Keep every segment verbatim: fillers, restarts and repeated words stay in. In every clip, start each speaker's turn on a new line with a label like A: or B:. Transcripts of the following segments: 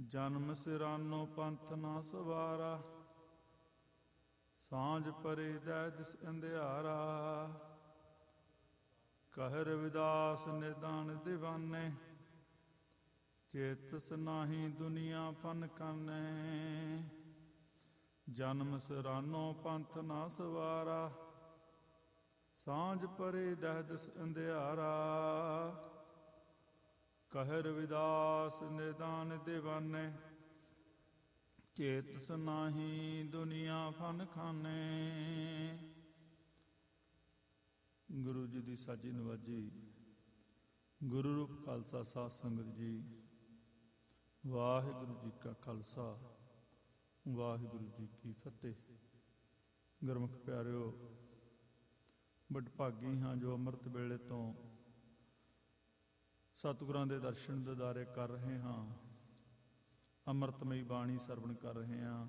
A: ਜਨਮ ਸਿਰਾਨੋ ਪੰਥ ਨਾ ਸਵਾਰਾ, ਸਾਂਝ ਪਰੇ ਦੈ ਦਿਸ ਅੰਧਿਆਰਾ। ਕਹਿ ਰਵਿਦਾਸ ਨਿਦਾਨ ਦੀਵਾਨੇ, ਚੇਤਸ ਨਾਹੀ ਦੁਨੀਆ ਫਨ ਕਾਨੇ। ਜਨਮ ਸਿਰਾਨੋ ਪੰਥ ਨਾ ਸਵਾਰਾ, ਸਾਂਝ ਪਰੇ ਦਹਿ ਦਿਸ ਅੰਧਿਆਰਾ। ਕਹਿ ਰਵਿਦਾਸ ਨਿਦਾਨ ਦੀਵਾਨੇ, ਚੇਤਸ ਨਾਹੀ ਦੁਨੀਆ ਫਨ ਖਾਨੇ। ਗੁਰੂ ਜੀ ਦੀ ਸਾਜੀ ਨਵਾਜੀ। ਗੁਰੂ ਰੂਪ ਖਾਲਸਾ ਸਾਧ ਸੰਗਤ ਜੀ, ਵਾਹਿਗੁਰੂ ਜੀ ਕਾ ਖਾਲਸਾ, ਵਾਹਿਗੁਰੂ ਜੀ ਕੀ ਫਤਿਹ। ਗੁਰਮੁਖ ਪਿਆਰਿਓ, ਵਡਭਾਗੀ ਹਾਂ ਜੋ ਅੰਮ੍ਰਿਤ ਵੇਲੇ ਤੋਂ ਸਤਿਗੁਰਾਂ ਦੇ ਦਰਸ਼ਨ ਦਿਦਾਰੇ ਕਰ ਰਹੇ ਹਾਂ, ਅੰਮ੍ਰਿਤਮਈ ਬਾਣੀ ਸਰਵਣ ਕਰ ਰਹੇ ਹਾਂ।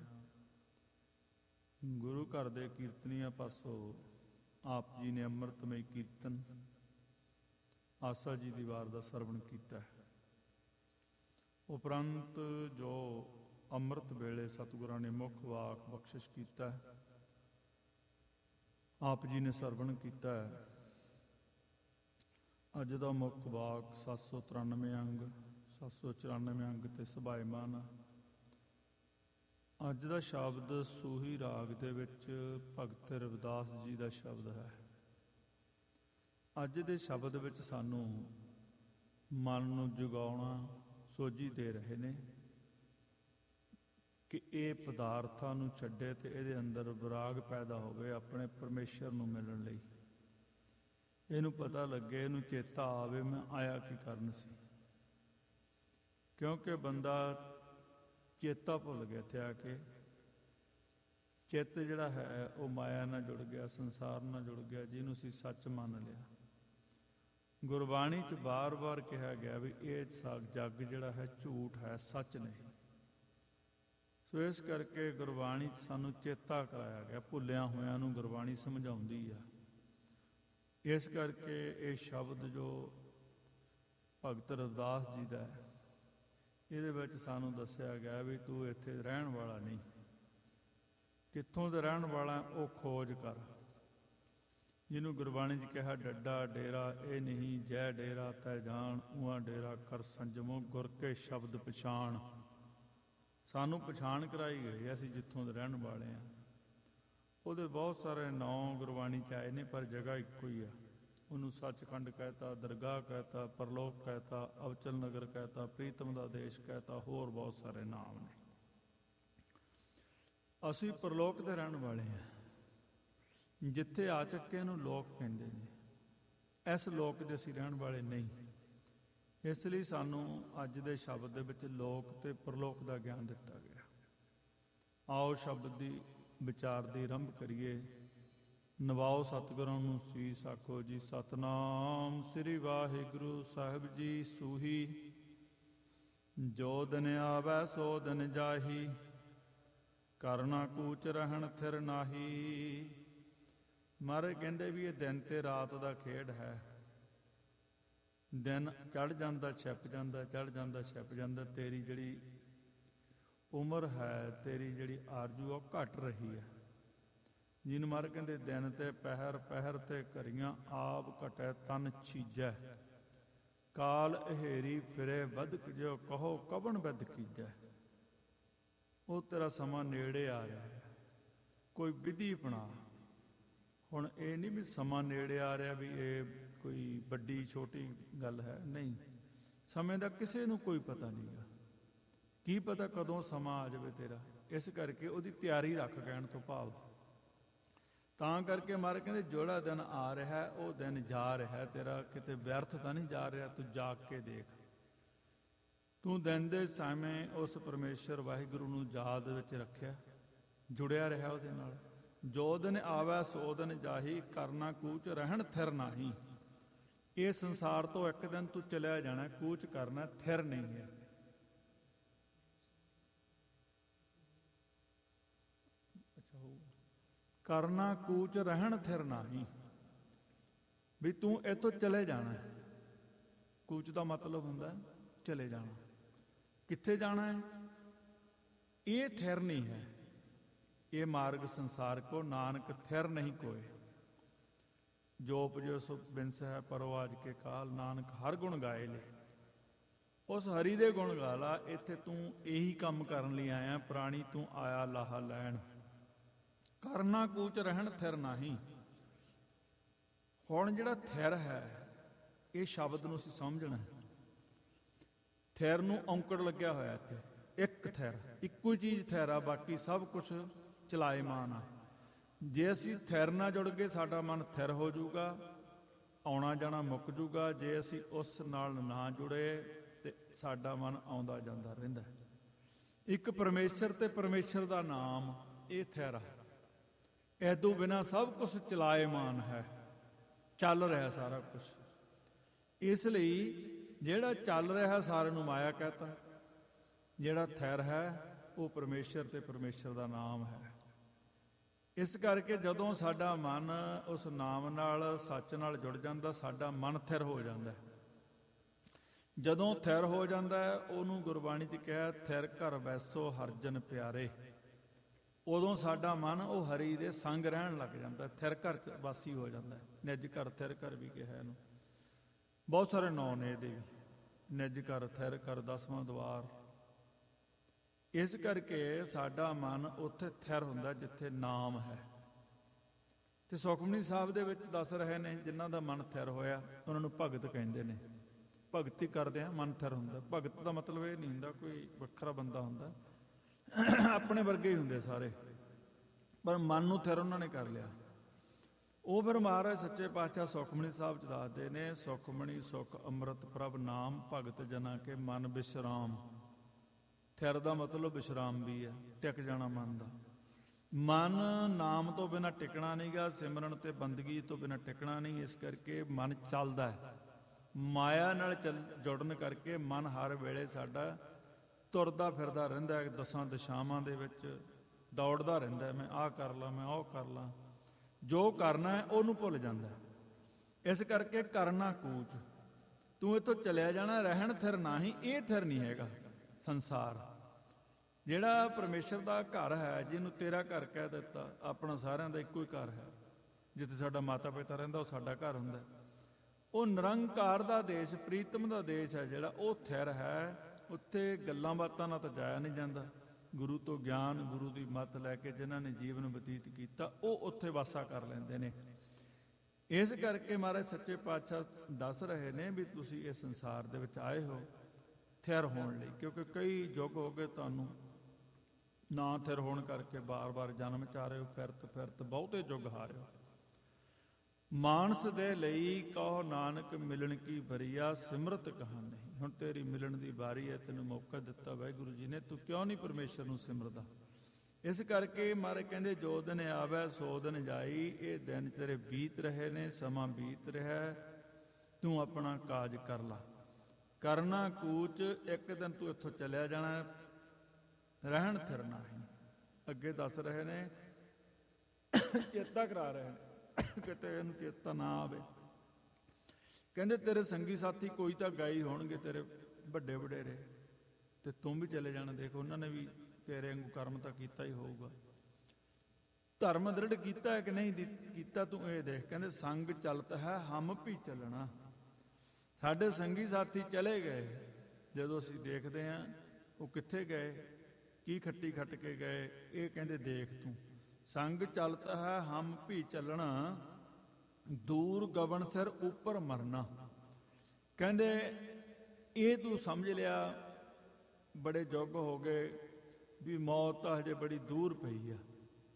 A: ਗੁਰੂ ਘਰ ਦੇ ਕੀਰਤਨੀਆਂ ਪਾਸੋਂ ਆਪ ਜੀ ਨੇ ਅੰਮ੍ਰਿਤਮਈ ਕੀਰਤਨ ਆਸਾ ਜੀ ਦੀ ਵਾਰ ਦਾ ਸਰਵਣ ਕੀਤਾ ਹੈ। ਉਪਰੰਤ ਜੋ ਅੰਮ੍ਰਿਤ ਵੇਲੇ ਸਤਿਗੁਰਾਂ ਨੇ ਮੁੱਖ ਵਾਕ ਬਖਸ਼ਿਸ਼ ਕੀਤਾ ਹੈ, ਆਪ ਜੀ ਨੇ ਸਰਵਣ ਕੀਤਾ ਹੈ। ਅੱਜ ਦਾ ਮੁੱਖ ਵਾਕ ਸੱਤ ਸੌ ਤਰਾਨਵੇਂ ਅੰਗ, ਸੱਤ ਸੌ ਚੁਰਾਨਵੇਂ ਅੰਗ ਤੇ ਸਭਾਇਮਾਨ। ਅੱਜ ਦਾ ਸ਼ਬਦ ਸੂਹੀ ਰਾਗ ਦੇ ਵਿੱਚ ਭਗਤ ਰਵਿਦਾਸ ਜੀ ਦਾ ਸ਼ਬਦ ਹੈ। ਅੱਜ ਦੇ ਸ਼ਬਦ ਵਿੱਚ ਸਾਨੂੰ ਮਨ ਨੂੰ ਜਗਾਉਣਾ, ਸੋਝੀ ਦੇ ਰਹੇ ਨੇ ਕਿ ਇਹ ਪਦਾਰਥਾਂ ਨੂੰ ਛੱਡੇ ਤੇ ਇਹਦੇ ਅੰਦਰ ਵਿਰਾਗ ਪੈਦਾ ਹੋਵੇ ਆਪਣੇ ਪਰਮੇਸ਼ਰ ਨੂੰ ਮਿਲਣ ਲਈ। ਇਹਨੂੰ ਪਤਾ ਲੱਗੇ, ਇਹਨੂੰ ਚੇਤਾ ਆਵੇ ਮੈਂ ਆਇਆ ਕੀ ਕਰਨ ਸੀ। ਕਿਉਂਕਿ ਬੰਦਾ ਚੇਤਾ ਭੁੱਲ ਗਿਆ ਇੱਥੇ ਆ ਕੇ। ਚਿੱਤ ਜਿਹੜਾ ਹੈ ਉਹ ਮਾਇਆ ਨਾਲ ਜੁੜ ਗਿਆ, ਸੰਸਾਰ ਨਾਲ ਜੁੜ ਗਿਆ, ਜਿਹਨੂੰ ਅਸੀਂ ਸੱਚ ਮੰਨ ਲਿਆ। ਗੁਰਬਾਣੀ 'ਚ ਬਾਰ-ਬਾਰ ਕਿਹਾ ਗਿਆ ਵੀ ਇਹ ਜੱਗ ਜਿਹੜਾ ਹੈ ਝੂਠ ਹੈ, ਸੱਚ ਨਹੀਂ। ਸੋ ਇਸ ਕਰਕੇ ਗੁਰਬਾਣੀ 'ਚ ਸਾਨੂੰ ਚੇਤਾ ਕਰਾਇਆ ਗਿਆ। ਭੁੱਲਿਆਂ ਹੋਇਆਂ ਨੂੰ ਗੁਰਬਾਣੀ ਸਮਝਾਉਂਦੀ ਆ। ਇਸ ਕਰਕੇ ਇਹ ਸ਼ਬਦ ਜੋ ਭਗਤ ਰਵਿਦਾਸ ਜੀ ਦਾ ਹੈ, ਇਹਦੇ ਵਿੱਚ ਸਾਨੂੰ ਦੱਸਿਆ ਗਿਆ ਵੀ ਤੂੰ ਇੱਥੇ ਰਹਿਣ ਵਾਲਾ ਨਹੀਂ। ਕਿੱਥੋਂ ਦਾ ਰਹਿਣ ਵਾਲਾ ਉਹ ਖੋਜ ਕਰ। ਜਿਹਨੂੰ ਗੁਰਬਾਣੀ 'ਚ ਕਿਹਾ ਡੱਡਾ ਡੇਰਾ ਇਹ ਨਹੀਂ, ਜੈ ਡੇਰਾ ਤੈ ਜਾਣ, ਉਹਾਂ ਡੇਰਾ ਕਰ ਸੰਜਮੋ, ਗੁਰ ਕੇ ਸ਼ਬਦ ਪਛਾਣ। ਸਾਨੂੰ ਪਛਾਣ ਕਰਾਈ ਗਈ, ਅਸੀਂ ਜਿੱਥੋਂ ਦੇ ਰਹਿਣ ਵਾਲੇ ਹਾਂ। ਉਹਦੇ ਬਹੁਤ ਸਾਰੇ ਨਾਂ ਗੁਰਬਾਣੀ 'ਚ ਆਏ ਨੇ, ਪਰ ਜਗ੍ਹਾ ਇੱਕੋ ਹੀ ਆ। ਉਹਨੂੰ ਸੱਚਖੰਡ ਕਹਿਤਾ, ਦਰਗਾਹ ਕਹਿਤਾ, ਪਰਲੋਕ ਕਹਿਤਾ, ਅਵਚਲ ਨਗਰ ਕਹਿਤਾ, ਪ੍ਰੀਤਮ ਦਾ ਦੇਸ਼ ਕਹਿਤਾ, ਹੋਰ ਬਹੁਤ ਸਾਰੇ ਨਾਮ ਨੇ। ਅਸੀਂ ਪਰਲੋਕ ਦੇ ਰਹਿਣ ਵਾਲੇ ਹਾਂ, ਜਿੱਥੇ ਆ ਚੱਕੇ ਨੂੰ ਲੋਕ ਕਹਿੰਦੇ ਨੇ। ਇਸ ਲੋਕ ਦੇ ਅਸੀਂ ਰਹਿਣ ਵਾਲੇ ਨਹੀਂ। ਇਸ ਲਈ ਸਾਨੂੰ ਅੱਜ ਦੇ ਸ਼ਬਦ ਦੇ ਵਿੱਚ ਲੋਕ ਤੇ ਪਰਲੋਕ ਦਾ ਗਿਆਨ ਦਿੱਤਾ ਗਿਆ। ਆਓ ਸ਼ਬਦ ਦੀ ਵਿਚਾਰ ਦੀ ਆਰੰਭ ਕਰੀਏ। ਨਵਾਓ ਸਤਿਗੁਰਾਂ ਨੂੰ ਸੀਸ ਆਖੋ ਜੀ। ਸਤਿਨਾਮ ਸ੍ਰੀ ਵਾਹਿਗੁਰੂ ਸਾਹਿਬ ਜੀ। ਸੂਹੀ ਜੋ ਦਿਨ ਆਵੈ ਸੋ ਦਿਨ ਜਾਹੀ, ਕਰਨਾ ਕੂਚ ਰਹਿਣ ਥਿਰ ਨਾਹੀ। ਮਹਾਰਾਜ ਕਹਿੰਦੇ ਵੀ ਇਹ ਦਿਨ ਤੇ ਰਾਤ ਦਾ ਖੇਡ ਹੈ। ਦਿਨ ਚੜ੍ਹ ਜਾਂਦਾ, ਛਿਪ ਜਾਂਦਾ, ਚੜ੍ਹ ਜਾਂਦਾ, ਛਿਪ ਜਾਂਦਾ। ਤੇਰੀ ਜਿਹੜੀ ਉਮਰ ਹੈ, ਤੇਰੀ ਜਿਹੜੀ ਆਰਜੂ ਉਹ ਘਟ ਰਹੀ ਹੈ। ਜਿਹਨੂੰ ਮਹਾਰਾਜ ਕਹਿੰਦੇ ਦਿਨ ਤੇ ਪਹਿਰ, ਪਹਿਰ ਤੇ ਘਰੀਆਂ, ਆਪ ਘਟੈ ਤਨ ਛੀਜੈ। ਕਾਲ ਅਹੇਰੀ ਫਿਰੇ ਬਦਕ, ਜੋ ਕਹੋ ਕਬਣ ਬਿਦ ਕੀਜੈ। ਉਹ ਤੇਰਾ ਸਮਾਂ ਨੇੜੇ ਆ ਰਿਹਾ ਹੈ, ਕੋਈ ਵਿਧੀ ਬਣਾ। ਹੁਣ ਇਹ ਨਹੀਂ ਵੀ ਸਮਾਂ ਨੇੜੇ ਆ ਰਿਹਾ ਵੀ ਇਹ ਕੋਈ ਵੱਡੀ ਛੋਟੀ ਗੱਲ ਹੈ, ਨਹੀਂ। ਸਮੇਂ ਦਾ ਕਿਸੇ ਨੂੰ ਕੋਈ ਪਤਾ ਨਹੀਂ ਗਾ। ਕੀ ਪਤਾ ਕਦੋਂ ਸਮਾਂ ਆ ਜਾਵੇ ਤੇਰਾ। ਇਸ ਕਰਕੇ ਉਹਦੀ ਤਿਆਰੀ ਰੱਖ, ਕਹਿਣ ਤੋਂ ਭਾਵ। ਤਾਂ ਕਰਕੇ ਮਹਾਰਾਜ ਕਹਿੰਦੇ ਜਿਹੜਾ ਦਿਨ ਆ ਰਿਹਾ ਉਹ ਦਿਨ ਜਾ ਰਿਹਾ ਤੇਰਾ, ਕਿਤੇ ਵਿਅਰਥ ਤਾਂ ਨਹੀਂ ਜਾ ਰਿਹਾ। ਤੂੰ ਜਾਗ ਕੇ ਦੇਖ। ਤੂੰ ਦਿਨ ਦੇ ਸਮੇਂ ਉਸ ਪਰਮੇਸ਼ਰ ਵਾਹਿਗੁਰੂ ਨੂੰ ਯਾਦ ਵਿੱਚ ਰੱਖਿਆ, ਜੁੜਿਆ ਰਿਹਾ ਉਹਦੇ ਨਾਲ। ਜੋ ਦਿਨ ਆਵੈ ਸੋ ਦਿਨ ਜਾਹੀ, ਕਰਨਾ ਕੂਚ ਰਹਿਣ ਥਿਰ ਨਾਹੀ। ਇਹ ਸੰਸਾਰ ਤੋਂ ਇੱਕ ਦਿਨ ਤੂੰ ਚਲਿਆ ਜਾਣਾ, ਕੂਚ ਕਰਨਾ, ਥਿਰ ਨਹੀਂ ਹੈ। ਅੱਛਾ ਹੋਊ ਕਰਨਾ ਕੂਚ ਰਹਿਣ ਥਿਰ ਨਾਹੀ, ਵੀ ਤੂੰ ਇੱਥੋਂ ਚਲੇ ਜਾਣਾ। ਕੂਚ ਦਾ ਮਤਲਬ ਹੁੰਦਾ ਚਲੇ ਜਾਣਾ। ਕਿੱਥੇ ਜਾਣਾ ਹੈ? ਇਹ ਥਿਰ ਨਹੀਂ ਹੈ। ਇਹ ਮਾਰਗ ਸੰਸਾਰ ਕੋ ਨਾਨਕ ਥਿਰ ਨਹੀਂ ਕੋਏ। ਜੋ ਉਪਜਿਓ ਸੋ ਬਿਨਸ ਹੈ ਪਰੋ ਆਜ ਕੇ ਕਾਲ, ਨਾਨਕ ਹਰ ਗੁਣ ਗਾਏ ਲੈ। ਉਸ ਹਰੀ ਦੇ ਗੁਣ ਗਾ ਲਾ। ਇੱਥੇ ਤੂੰ ਇਹੀ ਕੰਮ ਕਰਨ ਲਈ ਆਇਆ। ਪ੍ਰਾਣੀ ਤੂੰ ਆਇਆ ਲਾਹਾ ਲੈਣ। ਕਰਨਾ ਕੂਚ ਰਹਿਣ ਥਿਰ ਨਹੀਂ। ਹੁਣ ਜਿਹੜਾ ਥਿਰ ਹੈ, ਇਹ ਸ਼ਬਦ ਨੂੰ ਅਸੀਂ ਸਮਝਣਾ। ਥਿਰ ਨੂੰ ਔਂਕੜ ਲੱਗਿਆ ਹੋਇਆ ਇੱਥੇ। ਇੱਕ ਥਿਰ, ਇੱਕੋ ਹੀ ਚੀਜ਼ ਥਿਰ ਆ, ਬਾਕੀ ਸਭ ਕੁਛ ਚਲਾਇਮਾਨ ਆ। ਜੇ ਅਸੀਂ ਥਿਰ ਨਾਲ ਜੁੜ ਕੇ ਸਾਡਾ ਮਨ ਥਿਰ ਹੋ ਜਾਊਗਾ, ਆਉਣਾ ਜਾਣਾ ਮੁੱਕ ਜੂਗਾ। ਜੇ ਅਸੀਂ ਉਸ ਨਾਲ ਨਾ ਜੁੜੇ ਤੇ ਸਾਡਾ ਮਨ ਆਉਂਦਾ ਜਾਂਦਾ ਰਹਿੰਦਾ। ਇੱਕ ਪਰਮੇਸ਼ਰ ਤੇ ਪਰਮੇਸ਼ਰ ਦਾ ਨਾਮ, ਇਹ ਥਿਰ ਆ। ਇਹ ਤੋਂ ਬਿਨਾਂ ਸਭ ਕੁਛ ਚਲਾਇਮਾਨ ਹੈ, ਚੱਲ ਰਿਹਾ ਸਾਰਾ ਕੁਛ। ਇਸ ਲਈ ਜਿਹੜਾ ਚੱਲ ਰਿਹਾ ਸਾਰਿਆਂ ਨੂੰ ਮਾਇਆ ਕਹਤਾ। ਜਿਹੜਾ ਥਿਰ ਹੈ ਉਹ ਪਰਮੇਸ਼ਰ ਤੇ ਪਰਮੇਸ਼ਰ ਦਾ ਨਾਮ ਹੈ। ਇਸ ਕਰਕੇ ਜਦੋਂ ਸਾਡਾ ਮਨ ਉਸ ਨਾਮ ਨਾਲ, ਸੱਚ ਨਾਲ ਜੁੜ ਜਾਂਦਾ, ਸਾਡਾ ਮਨ ਥਿਰ ਹੋ ਜਾਂਦਾ। ਜਦੋਂ ਥਿਰ ਹੋ ਜਾਂਦਾ ਉਹਨੂੰ ਗੁਰਬਾਣੀ 'ਚ ਕਿਹਾ ਥਿਰ ਘਰ ਵੈਸੋ ਹਰਜਨ ਪਿਆਰੇ। ਉਦੋਂ ਸਾਡਾ ਮਨ ਉਹ ਹਰੀ ਦੇ ਸੰਗ ਰਹਿਣ ਲੱਗ ਜਾਂਦਾ, ਥਿਰ ਘਰ 'ਚ ਵਾਸੀ ਹੋ ਜਾਂਦਾ। ਨਿੱਜ ਘਰ ਥਿਰ ਘਰ ਵੀ ਕਿਹਾ ਇਹਨੂੰ। ਬਹੁਤ ਸਾਰੇ ਨਾਂ ਨੇ ਇਹਦੇ ਵੀ। ਨਿੱਜ ਘਰ, ਥਿਰ ਘਰ, ਦਸਵਾਂ ਦਵਾਰ। ਇਸ ਕਰਕੇ ਸਾਡਾ ਮਨ ਉੱਥੇ ਥਿਰ ਹੁੰਦਾ ਜਿੱਥੇ ਨਾਮ ਹੈ। ਤੇ ਸੁਖਮਨੀ ਸਾਹਿਬ ਦੇ ਵਿੱਚ ਦੱਸ ਰਹੇ ਨੇ ਜਿਨ੍ਹਾਂ ਦਾ ਮਨ ਥਿਰ ਹੋਇਆ ਉਹਨਾਂ ਨੂੰ ਭਗਤ ਕਹਿੰਦੇ ਨੇ। ਭਗਤੀ ਕਰਦੇ ਆ ਮਨ ਥਿਰ ਹੁੰਦਾ। ਭਗਤ ਦਾ ਮਤਲਬ ਇਹ ਨਹੀਂ ਹੁੰਦਾ ਕੋਈ ਵੱਖਰਾ ਬੰਦਾ ਹੁੰਦਾ, ਆਪਣੇ ਵਰਗੇ ਹੀ ਹੁੰਦੇ ਸਾਰੇ, ਪਰ ਮਨ ਨੂੰ ਥਿਰ ਉਹਨਾਂ ਨੇ ਕਰ ਲਿਆ। ਉਹ ਫਿਰ ਮਹਾਰਾਜ ਸੱਚੇ ਪਾਤਸ਼ਾਹ ਸੁਖਮਨੀ ਸਾਹਿਬ 'ਚ ਦੱਸਦੇ ਨੇ, ਸੁਖਮਨੀ ਸੁਖ ਅੰਮ੍ਰਿਤ ਪ੍ਰਭ ਨਾਮ, ਭਗਤ ਜਨਾਂ ਕੇ ਮਨ ਵਿਸ਼ਰਾਮ। ਥਿਰ ਦਾ ਮਤਲਬ ਵਿਸ਼ਰਾਮ ਵੀ ਹੈ, ਟਿਕ ਜਾਣਾ ਮਨ ਦਾ। ਮਨ ਨਾਮ ਤੋਂ ਬਿਨਾਂ ਟਿਕਣਾ ਨਹੀਂ ਗਾ, ਸਿਮਰਨ ਤੇ ਬੰਦਗੀ ਤੋਂ ਬਿਨਾਂ ਟਿਕਣਾ ਨਹੀਂ। ਇਸ ਕਰਕੇ ਮਨ ਚੱਲਦਾ ਹੈ। ਮਾਇਆ ਨਾਲ ਚੱਲ ਜੁੜਨ ਕਰਕੇ ਮਨ ਹਰ ਵੇਲੇ ਸਾਡਾ ਤੁਰਦਾ ਫਿਰਦਾ ਰਹਿੰਦਾ ਹੈ। ਦਸਾਂ ਦਿਸ਼ਾਵਾਂ ਦੇ ਵਿੱਚ ਦੌੜਦਾ ਰਹਿੰਦਾ। ਮੈਂ ਆਹ ਕਰ ਲਾਂ, ਮੈਂ ਉਹ ਕਰ ਲਾਂ। ਜੋ ਕਰਨਾ ਹੈ ਉਹਨੂੰ ਭੁੱਲ ਜਾਂਦਾ। ਇਸ ਕਰਕੇ ਕਰਨਾ ਕੂਚ। ਤੂੰ ਇੱਥੋਂ ਚਲਿਆ ਜਾਣਾ, ਰਹਿਣ ਥਿਰ ਨਹੀਂ। ਇਹ ਥਿਰ ਨਹੀਂ ਹੈਗਾ ਸੰਸਾਰ। ਜਿਹੜਾ ਪਰਮੇਸ਼ਰ ਦਾ ਘਰ ਹੈ, ਜਿਹਨੂੰ ਤੇਰਾ ਘਰ ਕਹਿ ਦਿੱਤਾ, ਆਪਣਾ ਸਾਰਿਆਂ ਦਾ ਇੱਕੋ ਹੀ ਘਰ ਹੈ। ਜਿੱਥੇ ਸਾਡਾ ਮਾਤਾ ਪਿਤਾ ਰਹਿੰਦਾ ਉਹ ਸਾਡਾ ਘਰ ਹੁੰਦਾ। ਉਹ ਨਿਰੰਕਾਰ ਦਾ ਦੇਸ਼, ਪ੍ਰੀਤਮ ਦਾ ਦੇਸ਼ ਹੈ ਜਿਹੜਾ, ਉਹ ਥਿਰ ਹੈ। ਉੱਥੇ ਗੱਲਾਂ ਬਾਤਾਂ ਨਾਲ ਤਾਂ ਜਾਇਆ ਨਹੀਂ ਜਾਂਦਾ। ਗੁਰੂ ਤੋਂ ਗਿਆਨ, ਗੁਰੂ ਦੀ ਮੱਤ ਲੈ ਕੇ ਜਿਨ੍ਹਾਂ ਨੇ ਜੀਵਨ ਬਤੀਤ ਕੀਤਾ, ਉਹ ਉੱਥੇ ਵਾਸਾ ਕਰ ਲੈਂਦੇ ਨੇ। ਇਸ ਕਰਕੇ ਮਹਾਰਾਜ ਸੱਚੇ ਪਾਤਸ਼ਾਹ ਦੱਸ ਰਹੇ ਨੇ ਵੀ ਤੁਸੀਂ ਇਸ ਸੰਸਾਰ ਦੇ ਵਿੱਚ ਆਏ ਹੋ ਥਿਰ ਹੋਣ ਲਈ। ਕਿਉਂਕਿ ਕਈ ਯੁੱਗ ਹੋ ਗਏ ਤੁਹਾਨੂੰ ਨਾ ਥਿਰ ਹੋਣ ਕਰਕੇ ਬਾਰ-ਬਾਰ ਜਨਮ ਚ ਆ ਰਹੇ ਹੋ, ਫਿਰਤ ਫਿਰਤ ਬਹੁਤੇ ਯੁੱਗ ਹਾਰੇ ਹੋ। ਮਾਨਸ ਦੇ ਲਈ ਕਹੋ ਨਾਨਕ ਮਿਲਣ ਕੀ ਬਰੀਆ, ਸਿਮਰਤ ਕਹਾਂ ਨਹੀਂ। ਹੁਣ ਤੇਰੀ ਮਿਲਣ ਦੀ ਵਾਰੀ ਹੈ, ਤੈਨੂੰ ਮੌਕਾ ਦਿੱਤਾ ਵਾਹਿਗੁਰੂ ਜੀ ਨੇ, ਤੂੰ ਕਿਉਂ ਨਹੀਂ ਪਰਮੇਸ਼ਰ ਨੂੰ ਸਿਮਰਦਾ? ਇਸ ਕਰਕੇ ਮਹਾਰਾਜ ਕਹਿੰਦੇ ਜੋ ਦਿਨ ਆਵੈ ਸੋ ਦਿਨ ਜਾਈ। ਇਹ ਦਿਨ ਤੇਰੇ ਬੀਤ ਰਹੇ ਨੇ, ਸਮਾਂ ਬੀਤ ਰਿਹਾ, ਤੂੰ ਆਪਣਾ ਕਾਜ ਕਰ ਲਾ। ਕਰਨਾ ਕੂਚ। ਇੱਕ ਦਿਨ ਤੂੰ ਇੱਥੋਂ ਚਲਿਆ ਜਾਣਾ, ਰਹਿਣ ਥਿਰ ਨਹੀਂ। ਅੱਗੇ ਦੱਸ ਰਹੇ ਨੇ, ਚੇਤਾ ਕਰਾ ਰਹੇ ਨੇ ਕਿਤੇ ਇਹਨੂੰ ਚੇਤਾ ਨਾ ਆਵੇ। ਕਹਿੰਦੇ ਤੇਰੇ ਸੰਗੀ ਸਾਥੀ ਕੋਈ ਤਾਂ ਗਏ ਹੋਣਗੇ, ਤੇਰੇ ਵੱਡੇ ਵਡੇਰੇ, ਤੇ ਤੂੰ ਵੀ ਚਲੇ ਜਾਣਾ। ਦੇਖ ਉਹਨਾਂ ਨੇ ਵੀ ਤੇਰੇ ਵਾਂਗੂ ਕਰਮ ਤਾਂ ਕੀਤਾ ਹੀ ਹੋਊਗਾ। ਧਰਮ ਦ੍ਰਿੜ ਕੀਤਾ ਹੈ ਕਿ ਨਹੀਂ ਕੀਤਾ ਤੂੰ ਇਹ ਦੇਖ। ਕਹਿੰਦੇ ਸੰਗ ਚਲਤ ਹੈ ਹਮ ਵੀ ਚੱਲਣਾ। ਸਾਡੇ ਸੰਗੀ ਸਾਥੀ ਚਲੇ ਗਏ, ਜਦੋਂ ਅਸੀਂ ਦੇਖਦੇ ਹਾਂ ਉਹ ਕਿੱਥੇ ਗਏ, ਕੀ ਖੱਟੀ ਖੱਟ ਕੇ ਗਏ। ਇਹ ਕਹਿੰਦੇ ਦੇਖ ਤੂੰ, ਸੰਗ ਚਲਤ ਹੈ ਹਮ ਵੀ ਚੱਲਣਾ, ਦੂਰ ਗਵਨ ਸਿਰ ਉੱਪਰ ਮਰਨਾ। ਕਹਿੰਦੇ ਇਹ ਤੂੰ ਸਮਝ ਲਿਆ, ਬੜੇ ਯੁੱਗ ਹੋ ਗਏ ਵੀ ਮੌਤ ਤਾਂ ਹਜੇ ਬੜੀ ਦੂਰ ਪਈ ਆ।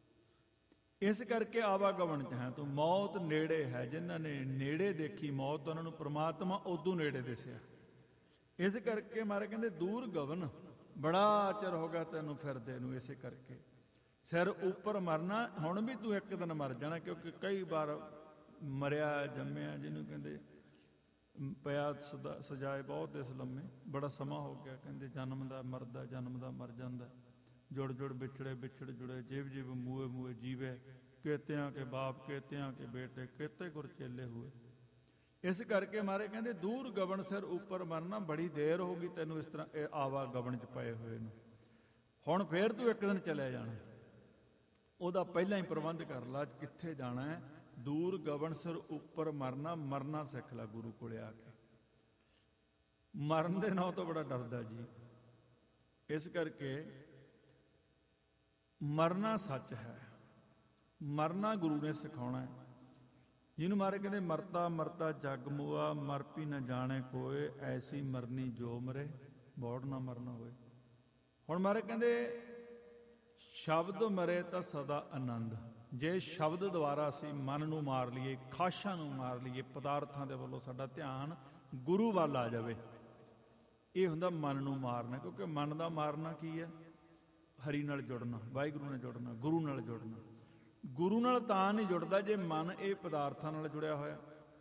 A: ਇਸ ਕਰਕੇ ਆਵਾਗਮਨ ਚ ਹੈ ਤੂੰ। ਮੌਤ ਨੇੜੇ ਹੈ। ਜਿਨ੍ਹਾਂ ਨੇ ਨੇੜੇ ਦੇਖੀ ਮੌਤ, ਉਹਨਾਂ ਨੂੰ ਪ੍ਰਮਾਤਮਾ ਉਦੋਂ ਨੇੜੇ ਦਿਸਿਆ। ਇਸ ਕਰਕੇ ਮਾਰੇ ਕਹਿੰਦੇ ਦੂਰ ਗਵਨ, ਬੜਾ ਚਿਰ ਹੋ ਗਿਆ ਤੈਨੂੰ ਫਿਰਦੇ ਨੂੰ। ਇਸੇ ਕਰਕੇ ਸਿਰ ਉੱਪਰ ਮਰਨਾ। ਹੁਣ ਵੀ ਤੂੰ ਇੱਕ ਦਿਨ ਮਰ ਜਾਣਾ, ਕਿਉਂਕਿ ਕਈ ਵਾਰ ਮਰਿਆ ਜੰਮਿਆ, ਜਿਹਨੂੰ ਕਹਿੰਦੇ ਪਿਆ ਸਦਾ ਸਜਾਏ ਬਹੁਤ ਇਸ ਲੰਮੇ, ਬੜਾ ਸਮਾਂ ਹੋ ਗਿਆ। ਕਹਿੰਦੇ ਜਨਮ ਦਾ ਮਰਦਾ, ਜਨਮ ਦਾ ਮਰ ਜਾਂਦਾ, ਜੁੜ ਜੁੜ ਵਿਛੜੇ ਵਿਛੜ ਜੁੜੇ, ਜਿਵ ਜਿਵ ਮੂਏ ਮੂਏ ਜੀਵੇ, ਕੇਤਿਆਂ ਕੇ ਬਾਪ ਕੇਤਿਆਂ ਕੇ ਬੇਟੇ, ਕੇਤੇ ਗੁਰ ਚੇਲੇ ਹੋਏ। ਇਸ ਕਰਕੇ ਮਾਰੇ ਕਹਿੰਦੇ ਦੂਰ ਗਗਨ ਸਿਰ ਉੱਪਰ ਮਰਨਾ, ਬੜੀ ਦੇਰ ਹੋ ਗਈ ਤੈਨੂੰ ਇਸ ਤਰ੍ਹਾਂ ਇਹ ਆਵਾ ਗਗਨ 'ਚ ਪਏ ਹੋਏ ਨੂੰ, ਹੁਣ ਫੇਰ ਤੂੰ ਇੱਕ ਦਿਨ ਚਲਿਆ ਜਾਣਾ, ਉਹਦਾ ਪਹਿਲਾਂ ਹੀ ਪ੍ਰਬੰਧ ਕਰ ਲਾ ਕਿੱਥੇ ਜਾਣਾ ਹੈ। ਦੂਰ ਗਗਨ ਸਿਰ ਉੱਪਰ ਮਰਨਾ, ਮਰਨਾ ਸਿੱਖ ਲੈ ਗੁਰੂ ਕੋਲੇ ਆ ਕੇ। ਮਰਨ ਦੇ ਨਾਂ ਤੋਂ ਬੜਾ ਡਰਦਾ ਜੀ, ਇਸ ਕਰਕੇ ਮਰਨਾ ਸੱਚ ਹੈ, ਮਰਨਾ ਗੁਰੂ ਨੇ ਸਿਖਾਉਣਾ ਹੈ। ਜਿਹਨੂੰ ਮਾਰੇ ਕਹਿੰਦੇ ਮਰਤਾ ਮਰਤਾ ਜਗ ਮੁਆ, ਮਰ ਪੀ ਨਾ ਜਾਣੇ ਕੋਏ, ਐਸੀ ਮਰਨੀ ਜੋ ਮਰੇ ਬੋੜ ਨਾ ਮਰਨਾ ਹੋਏ। ਹੁਣ ਮਾਰੇ ਕਹਿੰਦੇ ਸ਼ਬਦ ਮਰੇ ਤਾਂ ਸਦਾ ਆਨੰਦ। ਜੇ ਸ਼ਬਦ ਦੁਆਰਾ ਅਸੀਂ ਮਨ ਨੂੰ ਮਾਰ ਲਈਏ, ਖਾਸ਼ਾਂ ਨੂੰ ਮਾਰ ਲਈਏ, ਪਦਾਰਥਾਂ ਦੇ ਵੱਲੋਂ ਸਾਡਾ ਧਿਆਨ ਗੁਰੂ ਵੱਲ ਆ ਜਾਵੇ, ਇਹ ਹੁੰਦਾ ਮਨ ਨੂੰ ਮਾਰਨਾ। ਕਿਉਂਕਿ ਮਨ ਦਾ ਮਾਰਨਾ ਕੀ ਹੈ? ਹਰੀ ਨਾਲ ਜੁੜਨਾ, ਵਾਹਿਗੁਰੂ ਨਾਲ ਜੁੜਨਾ, ਗੁਰੂ ਨਾਲ ਜੁੜਨਾ। ਗੁਰੂ ਨਾਲ ਤਾਂ ਨਹੀਂ ਜੁੜਦਾ ਜੇ ਮਨ ਇਹ ਪਦਾਰਥਾਂ ਨਾਲ ਜੁੜਿਆ ਹੋਇਆ।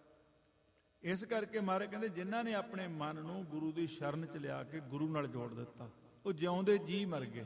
A: ਇਸ ਕਰਕੇ ਮਹਾਰਾਜ ਕਹਿੰਦੇ ਜਿਨ੍ਹਾਂ ਨੇ ਆਪਣੇ ਮਨ ਨੂੰ ਗੁਰੂ ਦੀ ਸ਼ਰਨ 'ਚ ਲਿਆ ਕੇ ਗੁਰੂ ਨਾਲ ਜੋੜ ਦਿੱਤਾ, ਉਹ ਜਿਉਂਦੇ ਜੀ ਮਰ ਗਏ।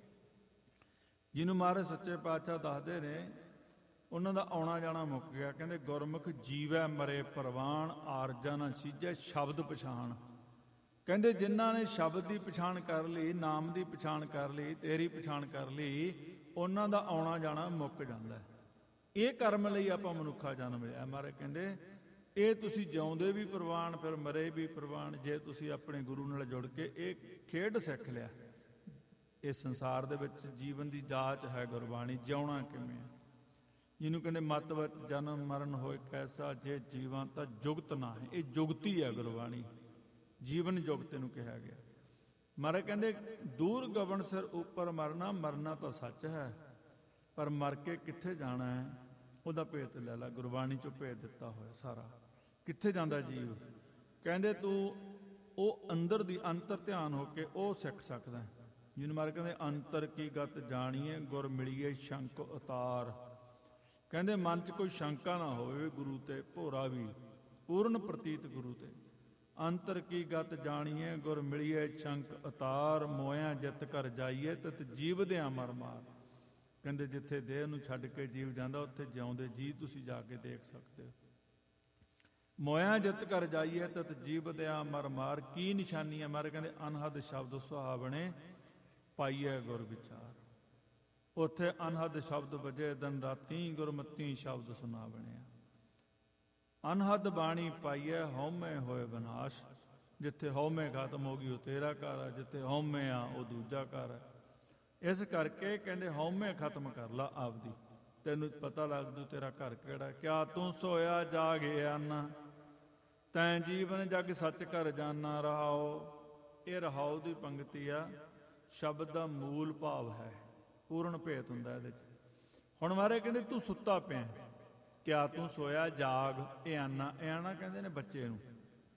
A: ਜਿਹਨੂੰ ਮਹਾਰਾਜ ਸੱਚੇ ਪਾਤਸ਼ਾਹ ਦੱਸਦੇ ਨੇ ਉਹਨਾਂ ਦਾ ਆਉਣਾ ਜਾਣਾ ਮੁੱਕ ਗਿਆ। ਕਹਿੰਦੇ ਗੁਰਮੁਖ ਜੀਵੈ ਮਰੇ ਪ੍ਰਵਾਨ, ਆਰਜਾ ਨਾ ਸੀਝੈ ਸ਼ਬਦ ਪਛਾਣ। ਕਹਿੰਦੇ ਜਿਨ੍ਹਾਂ ਨੇ ਸ਼ਬਦ ਦੀ ਪਛਾਣ ਕਰ ਲਈ, ਨਾਮ ਦੀ ਪਛਾਣ ਕਰ ਲਈ, ਤੇਰੀ ਪਛਾਣ ਕਰ ਲਈ, ਉਹਨਾਂ ਦਾ ਆਉਣਾ ਜਾਣਾ ਮੁੱਕ ਜਾਂਦਾ। ਇਹ ਕਰਮ ਲਈ ਆਪਾਂ ਮਨੁੱਖਾ ਜਨਮ ਲਿਆ। ਮਹਾਰਾਜ ਕਹਿੰਦੇ ਇਹ ਤੁਸੀਂ ਜਿਉਂਦੇ ਵੀ ਪ੍ਰਵਾਨ, ਫਿਰ ਮਰੇ ਵੀ ਪ੍ਰਵਾਨ। ਜੇ ਤੁਸੀਂ ਆਪਣੇ ਗੁਰੂ ਨਾਲ ਜੁੜ ਕੇ ਇਹ ਖੇਡ ਸਿੱਖ ਲਿਆ, ਇਸ ਸੰਸਾਰ ਦੇ ਵਿੱਚ ਜੀਵਨ ਦੀ ਜਾਚ ਹੈ ਗੁਰਬਾਣੀ, ਜਿਉਣਾ ਕਿਵੇਂ ਹੈ। ਜਿਹਨੂੰ ਕਹਿੰਦੇ ਮਤਵਤ ਜਨਮ ਮਰਨ ਹੋਏ ਕੈਸਾ, ਜੇ ਜੀਵਾਂ ਤਾਂ ਜੁਗਤ ਨਾ ਹੈ। ਇਹ ਜੁਗਤੀ ਹੈ ਗੁਰਬਾਣੀ, ਜੀਵਨ ਜੁਗਤ ਨੂੰ ਕਿਹਾ ਗਿਆ। ਮਹਾਰਾਜ ਕਹਿੰਦੇ ਦੂਰ ਗਗਨ ਸਿਰ ਉੱਪਰ ਮਰਨਾ, ਮਰਨਾ ਤਾਂ ਸੱਚ ਹੈ, ਪਰ ਮਰ ਕੇ ਕਿੱਥੇ ਜਾਣਾ ਹੈ ਉਹਦਾ ਭੇਤ ਲੈ ਲਾ। ਗੁਰਬਾਣੀ 'ਚੋਂ ਭੇਤ ਦਿੱਤਾ ਹੋਇਆ ਸਾਰਾ। ਕਿੱਥੇ ਜਾਂਦਾ ਜੀਵ? ਕਹਿੰਦੇ ਤੂੰ ਉਹ ਅੰਦਰ ਦੀ ਅੰਤਰ ਧਿਆਨ ਹੋ ਕੇ ਉਹ ਸਿੱਖ ਸਕਦਾ। ਜਿਹਨੂੰ ਮਹਾਰਾਜ ਕਹਿੰਦੇ ਅੰਤਰ ਕੀ ਗਤ ਜਾਣੀਏ, ਗੁਰ ਮਿਲੀਏ ਸ਼ੰਕ ਉਤਾਰ। ਕਹਿੰਦੇ ਮਨ 'ਚ ਕੋਈ ਸ਼ੰਕਾ ਨਾ ਹੋਵੇ ਗੁਰੂ ਤੇ, ਭੋਰਾ ਵੀ ਪੂਰਨ ਪ੍ਰਤੀਤ ਗੁਰੂ ਤੇ। ਅੰਤਰ ਕੀ ਗਤ ਜਾਣੀਏ, ਗੁਰ ਮਿਲੀਏ ਸ਼ੰਕ ਉਤਾਰ। ਮੋਇਆਂ ਜਿੱਤ ਕਰ ਜਾਈਏ, ਤਤ ਜੀਵਦਿਆਂ ਮਰ ਮਾਰ। ਕਹਿੰਦੇ ਜਿੱਥੇ ਦੇਹ ਨੂੰ ਛੱਡ ਕੇ ਜੀਵ ਜਾਂਦਾ, ਉੱਥੇ ਜਿਉਂਦੇ ਜੀ ਤੁਸੀਂ ਜਾ ਕੇ ਦੇਖ ਸਕਦੇ ਹੋ। ਮੋਇਆਂ ਜਿੱਤ ਕਰ ਜਾਈਏ, ਤਤ ਜੀਵਦਿਆਂ ਮਰ ਮਾਰ। ਕੀ ਨਿਸ਼ਾਨੀ ਹੈ? ਮਾਰੇ ਕਹਿੰਦੇ ਅਨਹਦ ਸ਼ਬਦ ਸੁਹਾਵਣੇ, ਪਾਈਏ ਗੁਰ ਵਿਚਾਰ। ਉੱਥੇ ਅਨਹਦ ਸ਼ਬਦ ਵਜੇ ਦਿਨ ਰਾਤੀ, ਗੁਰਮਤੀ ਸ਼ਬਦ ਸੁਣਾ ਬਣਿਆ। ਅਨਹਦ ਬਾਣੀ ਪਾਈਏ, ਹਉਮੈ ਹੋਏ ਵਿਨਾਸ਼। ਜਿੱਥੇ ਹਉਮੈ ਖਤਮ ਹੋ ਗਈ ਉਹ ਤੇਰਾ ਘਰ ਆ, ਜਿੱਥੇ ਹਉਮੈ ਆ ਉਹ ਦੂਜਾ ਘਰ ਹੈ। ਇਸ ਕਰਕੇ ਕਹਿੰਦੇ ਹਉਮੈ ਖਤਮ ਕਰ ਲਾ ਆਪਦੀ, ਤੈਨੂੰ ਪਤਾ ਲੱਗ ਜੂ ਤੇਰਾ ਘਰ ਕਿਹੜਾ। ਕਿਆ ਤੂੰ ਸੋਇਆ ਜਾਗੇ ਆਨਾ, ਤੈਂ ਜੀਵਨ ਜਗ ਸੱਚ ਕਰ ਜਾਨਾ। ਰਹਾਓ, ਇਹ ਰਹਾਓ ਦੀ ਪੰਕਤੀ ਆ, ਸ਼ਬਦ ਦਾ ਮੂਲ ਭਾਵ ਹੈ, ਪੂਰਨ ਭੇਤ ਹੁੰਦਾ ਇਹਦੇ 'ਚ। ਹੁਣ ਮਹਾਰਾਜ ਕਹਿੰਦੇ ਤੂੰ ਸੁੱਤਾ ਪਿਆ, ਕਿਆ ਤੂੰ ਸੋਇਆ ਜਾਗ। ਇਹ ਆਨਾ, ਇਹ ਆਨਾ ਕਹਿੰਦੇ ਨੇ ਬੱਚੇ ਨੂੰ।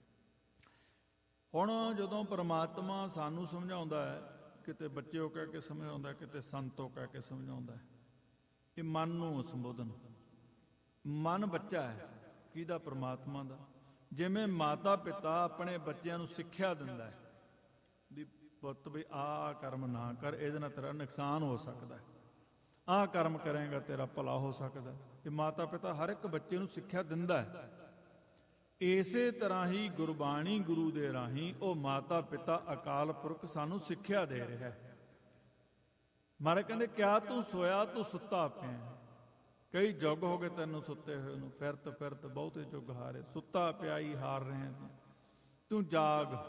A: ਹੁਣ ਜਦੋਂ ਪਰਮਾਤਮਾ ਸਾਨੂੰ ਸਮਝਾਉਂਦਾ ਹੈ, ਕਿਤੇ ਬੱਚੇ ਹੋ ਕਹਿ ਕੇ ਸਮਝਾਉਂਦਾ, ਕਿਤੇ ਸੰਤੋ ਕਹਿ ਕੇ ਸਮਝਾਉਂਦਾ ਹੈ, ਇਹ ਮਨ ਨੂੰ ਸੰਬੋਧਨ। ਮਨ ਬੱਚਾ ਹੈ ਕਿਹਦਾ? ਪਰਮਾਤਮਾ ਦਾ। ਜਿਵੇਂ ਮਾਤਾ ਪਿਤਾ ਆਪਣੇ ਬੱਚਿਆਂ ਨੂੰ ਸਿੱਖਿਆ ਦਿੰਦਾ ਹੈ ਵੀ ਪੁੱਤ ਵੀ ਆਹ ਕਰਮ ਨਾ ਕਰ, ਇਹਦੇ ਨਾਲ ਤੇਰਾ ਨੁਕਸਾਨ ਹੋ ਸਕਦਾ, ਆਹ ਕਰਮ ਕਰੇਗਾ ਤੇਰਾ ਭਲਾ ਹੋ ਸਕਦਾ। ਇਹ ਮਾਤਾ ਪਿਤਾ ਹਰ ਇੱਕ ਬੱਚੇ ਨੂੰ ਸਿੱਖਿਆ ਦਿੰਦਾ ਹੈ। ਇਸੇ ਤਰ੍ਹਾਂ ਹੀ ਗੁਰਬਾਣੀ ਗੁਰੂ ਦੇ ਰਾਹੀਂ ਉਹ ਮਾਤਾ ਪਿਤਾ ਅਕਾਲ ਪੁਰਖ ਸਾਨੂੰ ਸਿੱਖਿਆ ਦੇ ਰਿਹਾ ਹੈ। ਮਹਾਰਾਜ ਕਹਿੰਦੇ ਕਿਆ ਤੂੰ ਸੋਇਆ, ਤੂੰ ਸੁੱਤਾ ਪਿਆ। ਕਈ ਯੁੱਗ ਹੋ ਗਏ ਤੈਨੂੰ ਸੁੱਤੇ ਹੋਏ ਨੂੰ, ਫਿਰਤ ਫਿਰਤ ਬਹੁਤੇ ਯੁੱਗ ਹਾਰੇ। ਸੁੱਤਾ ਪਿਆ ਹੀ ਹਾਰ ਰਹੇ ਤੂੰ, ਤੂੰ ਜਾਗ।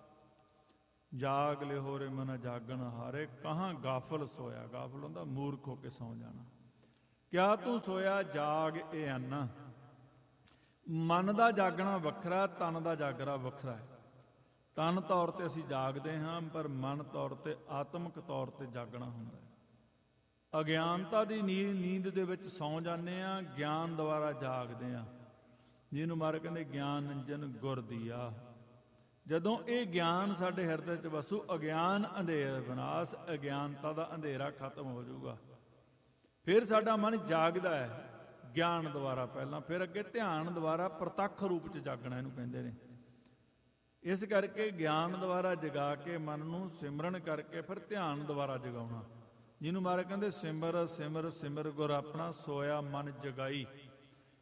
A: ਜਾਗ ਲਿਹੋ ਰੇ ਮਨ ਜਾਗਣ ਹਾਰੇ, ਕਹਾਂ ਗਾਫਲ ਸੋਇਆ। ਗਾਫਲ ਹੁੰਦਾ ਮੂਰਖ ਹੋ ਕੇ ਸੌ ਜਾਣਾ। ਕਿਆ ਤੂੰ ਸੋਇਆ ਜਾਗ, ਇਹ ਆਨਾ। ਮਨ ਦਾ ਜਾਗਣਾ ਵੱਖਰਾ, ਤਨ ਦਾ ਜਾਗਣਾ ਵੱਖਰਾ ਹੈ। ਤਨ ਤੌਰ ਤੇ ਅਸੀਂ ਜਾਗਦੇ ਹਾਂ, ਪਰ ਮਨ ਤੌਰ ਤੇ ਆਤਮਿਕ ਤੌਰ ਤੇ ਜਾਗਣਾ ਹੁੰਦਾ ਹੈ। ਅਗਿਆਨਤਾ ਦੀ ਨੀਂਦ ਨੀਂਦ ਦੇ ਵਿੱਚ ਸੌਂ ਜਾਂਦੇ ਹਾਂ, ਗਿਆਨ ਦੁਆਰਾ ਜਾਗਦੇ ਹਾਂ। ਜਿਹਨੂੰ ਮਹਾਰਾਜ ਕਹਿੰਦੇ ਗਿਆਨ ਅੰਜਨ ਗੁਰ ਦੀਆ। ਜਦੋਂ ਇਹ ਗਿਆਨ ਸਾਡੇ ਹਿਰਦੇ 'ਚ ਵਸੂ, ਅਗਿਆਨ ਅੰਧੇਰ ਵਿਨਾਸ਼, ਅਗਿਆਨਤਾ ਦਾ ਅੰਧੇਰਾ ਖਤਮ ਹੋ ਜਾਊਗਾ। ਫਿਰ ਸਾਡਾ ਮਨ ਜਾਗਦਾ ਹੈ ਗਿਆਨ ਦੁਆਰਾ ਪਹਿਲਾਂ, ਫਿਰ ਅੱਗੇ ਧਿਆਨ ਦੁਆਰਾ ਪ੍ਰਤੱਖ ਰੂਪ 'ਚ ਜਾਗਣਾ ਇਹਨੂੰ ਕਹਿੰਦੇ ਨੇ। ਇਸ ਕਰਕੇ ਗਿਆਨ ਦੁਆਰਾ ਜਗਾ ਕੇ ਮਨ ਨੂੰ ਸਿਮਰਨ ਕਰਕੇ ਫਿਰ ਧਿਆਨ ਦੁਆਰਾ ਜਗਾਉਣਾ। ਜਿਹਨੂੰ ਮਹਾਰਾਜ ਕਹਿੰਦੇ ਸਿਮਰ ਸਿਮਰ ਸਿਮਰ ਗੁਰ ਆਪਣਾ, ਸੋਇਆ ਮਨ ਜਗਾਈ।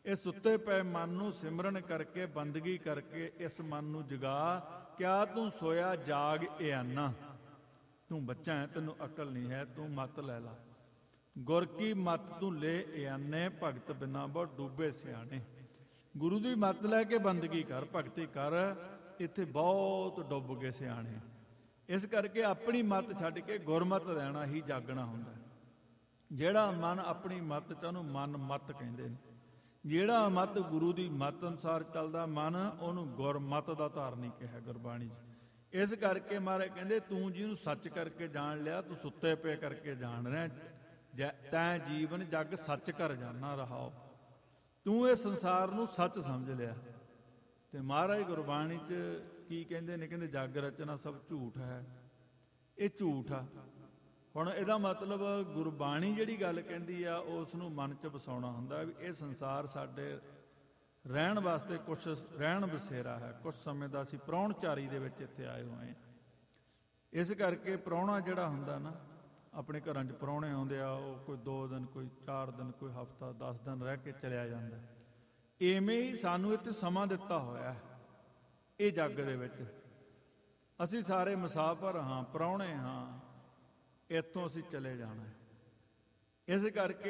A: ਇਸ ਸੁੱਤੇ ਪਏ ਮਨ ਨੂੰ ਸਿਮਰਨ ਕਰਕੇ, ਬੰਦਗੀ ਕਰਕੇ ਇਸ ਮਨ ਨੂੰ ਜਗਾ। ਕਿਆ ਤੂੰ ਸੋਇਆ ਜਾਗ ਇਆਨਾ, ਤੂੰ ਬੱਚਾ ਹੈ, ਤੈਨੂੰ ਅਕਲ ਨਹੀਂ ਹੈ, ਤੂੰ ਮੱਤ ਲੈ ਲਾ। ਗੁਰ ਕੀ ਮੱਤ ਤੂੰ ਲੈ ਇਆਨੇ, ਭਗਤ ਬਿਨਾ ਬਹੁਤ ਡੂਬੇ ਸਿਆਣੇ। ਗੁਰੂ ਦੀ ਮੱਤ ਲੈ ਕੇ ਬੰਦਗੀ ਕਰ, ਭਗਤੀ ਕਰ, ਇੱਥੇ ਬਹੁਤ ਡੁੱਬ ਗਏ ਸਿਆਣੇ। ਇਸ ਕਰਕੇ ਆਪਣੀ ਮੱਤ ਛੱਡ ਕੇ ਗੁਰਮਤ ਲੈਣਾ ਹੀ ਜਾਗਣਾ ਹੁੰਦਾ। ਜਿਹੜਾ ਮਨ ਆਪਣੀ ਮੱਤ ਚ, ਉਹਨੂੰ ਮਨ ਮੱਤ ਕਹਿੰਦੇ ਨੇ। ਜਿਹੜਾ ਮਤ ਗੁਰੂ ਦੀ ਮੱਤ ਅਨੁਸਾਰ ਚੱਲਦਾ ਮਨ, ਉਹਨੂੰ ਗੁਰਮਤ ਦਾ ਧਾਰਨੀ ਕਿਹਾ ਗੁਰਬਾਣੀ 'ਚ। ਇਸ ਕਰਕੇ ਮਹਾਰਾਜ ਕਹਿੰਦੇ ਤੂੰ ਜਿਹਨੂੰ ਸੱਚ ਕਰਕੇ ਜਾਣ ਲਿਆ, ਤੂੰ ਸੁੱਤੇ ਪਏ ਕਰਕੇ ਜਾਣ ਰਿਹਾ। ਤੈਂ ਜੀਵਨ ਜਗ ਸੱਚ ਕਰ ਜਾਣਾ ਰਹਾਓ। ਤੂੰ ਇਹ ਸੰਸਾਰ ਨੂੰ ਸੱਚ ਸਮਝ ਲਿਆ। ਤੇ ਮਹਾਰਾਜ ਗੁਰਬਾਣੀ 'ਚ ਕੀ ਕਹਿੰਦੇ ਨੇ? ਕਹਿੰਦੇ ਜਗ ਰਚਨਾ ਸਭ ਝੂਠ ਹੈ। ਇਹ ਝੂਠ ਆ। ਹੁਣ ਇਹਦਾ ਮਤਲਬ ਗੁਰਬਾਣੀ ਜਿਹੜੀ ਗੱਲ ਕਹਿੰਦੀ ਆ ਉਸ ਨੂੰ ਮਨ 'ਚ ਵਸਾਉਣਾ ਹੁੰਦਾ ਵੀ ਇਹ ਸੰਸਾਰ ਸਾਡੇ ਰਹਿਣ ਵਾਸਤੇ ਕੁਛ ਰਹਿਣ ਬਸੇਰਾ ਹੈ। ਕੁਛ ਸਮੇਂ ਦਾ ਅਸੀਂ ਪ੍ਰਾਹੁਣਚਾਰੀ ਦੇ ਵਿੱਚ ਇੱਥੇ ਆਏ ਹੋਏ ਹਾਂ। ਇਸ ਕਰਕੇ ਪ੍ਰਾਹੁਣਾ ਜਿਹੜਾ ਹੁੰਦਾ ਨਾ, ਆਪਣੇ ਘਰਾਂ 'ਚ ਪ੍ਰਾਹੁਣੇ ਆਉਂਦੇ ਆ, ਉਹ ਕੋਈ ਦੋ ਦਿਨ, ਕੋਈ ਚਾਰ ਦਿਨ, ਕੋਈ ਹਫ਼ਤਾ, ਦਸ ਦਿਨ ਰਹਿ ਕੇ ਚਲਿਆ ਜਾਂਦਾ। ਇਵੇਂ ਹੀ ਸਾਨੂੰ ਇੱਥੇ ਸਮਾਂ ਦਿੱਤਾ ਹੋਇਆ ਇਹ ਜੱਗ ਦੇ ਵਿੱਚ। ਅਸੀਂ ਸਾਰੇ ਮੁਸਾਫਰ ਹਾਂ, ਪ੍ਰਾਹੁਣੇ ਹਾਂ, ਇੱਥੋਂ ਅਸੀਂ ਚਲੇ ਜਾਣਾ। ਇਸ ਕਰਕੇ